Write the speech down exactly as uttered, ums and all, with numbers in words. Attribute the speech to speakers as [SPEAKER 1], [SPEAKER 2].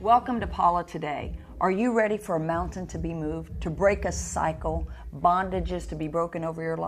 [SPEAKER 1] Welcome to Paula Today. Are you ready for a mountain to be moved, to break a cycle, bondages to be broken over your life?